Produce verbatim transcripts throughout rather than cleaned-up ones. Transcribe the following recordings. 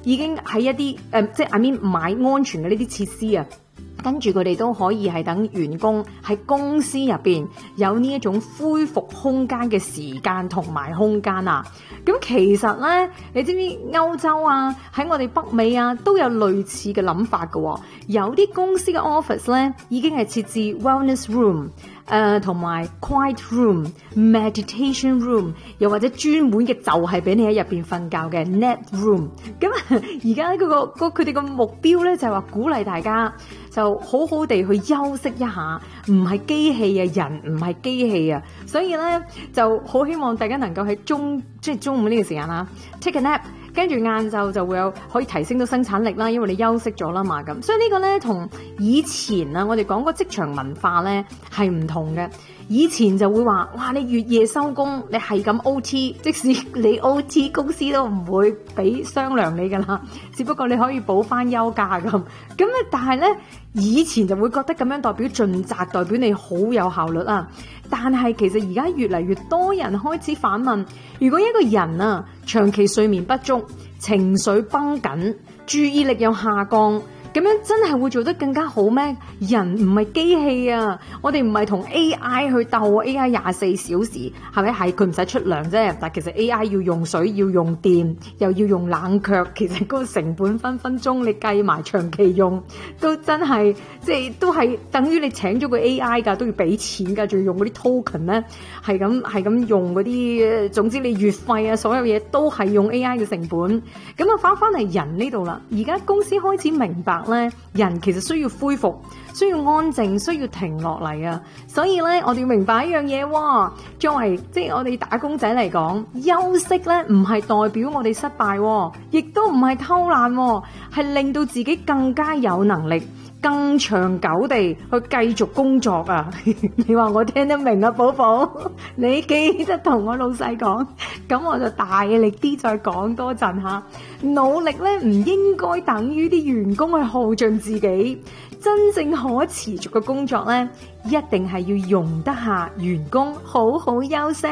已經喺一啲誒、呃，即係 I mean 買安全嘅呢啲設施啊。跟住佢哋都可以係等員工喺公司入邊有呢一種恢復空間嘅時間同埋空間啊！咁其實咧，你知唔知歐洲啊，喺我哋北美啊，都有類似嘅諗法嘅喎。有啲公司嘅 office 咧，已經係設置 wellness room。誒同埋 quiet room、meditation room， 又或者專門嘅就係俾你喺入邊瞓覺嘅 nap room。咁而家嗰個個佢哋個目標咧就係話鼓勵大家就好好地去休息一下，唔係機器啊，人唔係機器啊，所以咧就好希望大家能夠喺中即係中午呢個時間啦 take a nap。跟住晏晝就會有可以提升到生產力啦，因為你休息咗啦嘛咁，所以呢個咧同以前啊，我哋講個職場文化咧係唔同嘅。以前就會話，哇！你越夜收工，你係咁 O T， 即使你 O T， 公司都唔會俾商量你噶啦，只不過你可以補翻休假咁。咁咧，但係咧，以前就會覺得咁樣代表盡責，代表你好有效率啊。但係其實而家越嚟越多人開始反問，如果一個人啊長期睡眠不足、情緒繃緊、注意力又下降，咁樣真係會做得更加好咩？人唔係機器啊，我哋唔係同 A I 去鬥 A I 廿四小時，係咪？係佢唔使出糧啫，但其實 A I 要用水、要用電，又要用冷卻，其實嗰個成本分分鐘你計埋長期用，都真係即係都係等於你請咗個 A I 㗎，都要俾錢㗎，仲要用嗰啲 token 咧，係咁係咁用嗰啲，總之你月費啊，所有嘢都係用 A I 嘅成本。咁啊，翻翻嚟人呢度啦，而家公司開始明白咧，人其實需要恢復，需要安靜，需要停落嚟啊！所以咧，我哋要明白一樣嘢喎，作為即係我哋打工仔嚟講，休息咧唔係代表我哋失敗，亦都唔係偷懶，係令到自己更加有能力，更長久地去繼續工作啊！你話我聽得明啊，寶寶，你記得同我老細講，咁我就大力啲再講多陣吓。努力咧唔應該等於啲員工去耗盡自己，真正可持續嘅工作咧，一定係要容得下員工好好休息。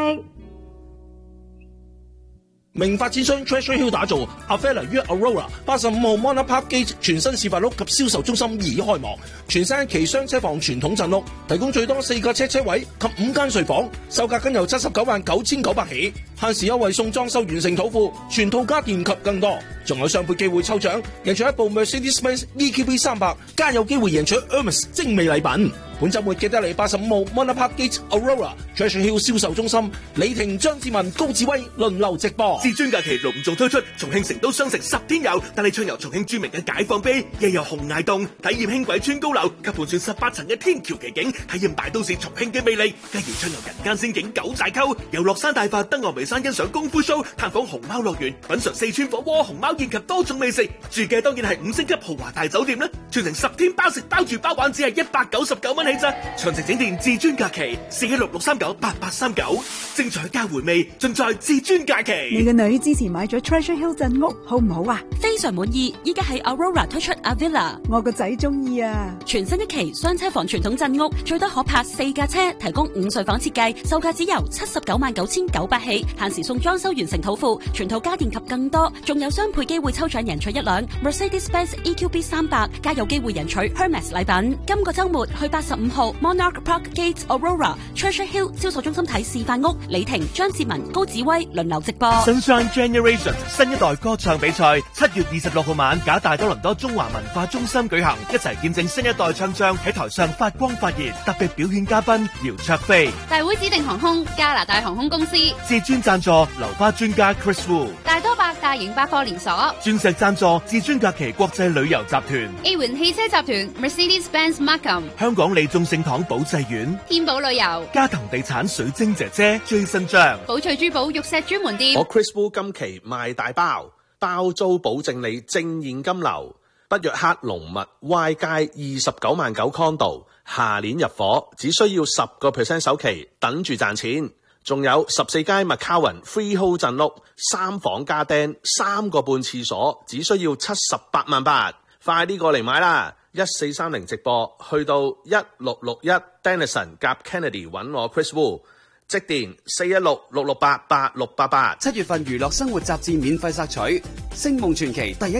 明發展商 Treasure Hill 打造 Avella 於 Aurora 八十五號 Monarch Park Gate 全新示範屋及銷售中心已開幕，全新一期雙車房傳統鎮屋，提供最多四個車車位及五間睡房，售價僅由七十九萬九千九百起，限時優惠送裝修完成土庫，全套家電及更多，仲有雙倍機會抽獎，贏取一部 Mercedes-Benz E Q B 三百，加有機會贏取 Hermes 精美禮品。本週末記得嚟八十五號 Monarch Park Gate Aurora Treasure Hill 銷售中心，李婷、張志文、高志威輪流直播。 至尊假期隆重推出，重慶成都雙城十天遊，帶你暢遊重慶著名嘅解放碑，夜遊洪崖洞，體驗輕軌穿高樓及盤旋十八層嘅天橋奇景，體驗大都市重慶嘅魅力。繼而暢遊人間仙境九寨溝，遊樂山大佛、登峨眉山欣賞功夫 show，探訪熊貓樂園，品嚐四川火鍋、熊貓宴及多種美食。住嘅當然係五星級豪華大酒店啦，全程十天包食包住包玩，只係一百九十九蚊起咋。詳情請電至尊假期四一六六三九八八三九，精彩加回味盡在至尊假期。 你個女之前買咗 Treasure Hill 鎮屋好唔好啊？ 非常滿意，依家喺 Aurora 推出 Avella， 我個仔中意啊！ 全新一期雙車房傳統鎮屋，最多可泊四架車，提供五睡房設計，售價只由七十九萬九千九百起，限時送裝修完成土庫，全套家電及更多，仲有雙倍機會抽獎贏取一輛 Mercedes-Benz E Q B 三百，加有機會贏取 Hermes 禮品。今個週末去八十五號 Monarch Park Gate Aurora Treasure Hill 銷售中心睇示範屋，李婷、張志文、高子威輪流直播。 Sunshine Generation 新一代歌唱比賽七月二十六號晚，假大多倫多中華文化中心舉行，一齊見證新一代唱將喺台上發光發熱。特別表演嘉賓姚焯菲， 大會指定航空加拿大航空公司， 至尊贊助流花專家 Chris Wu， 大多百大型百貨連鎖， 鑽石贊助至尊假期國際旅遊集團， A 環汽車集團 Mercedes-Benz Markham， 香港利眾聖堂保濟院， 天寶旅遊， 嘉騰地產水晶姐姐最新張， 寶翠珠寶玉石專門店。 我 Chris Wu 今期賣大包，包租保證你正現金流，北約克龍物 Y 街二十九萬九 condo， 下年入伙，只需要十個 percent 首期，等住賺錢。仲有十四街 McCowan Freehold 鎮屋，三房加釘，三個半廁所，只需要七十八萬八，快啲過嚟買啦！一四三零直播，去到一六六一 Denison 夾 Kennedy 揾我 Chris Wu， 即電四一六六六八八六八八。 七月份娛樂生活雜誌免費索取，星夢傳奇第一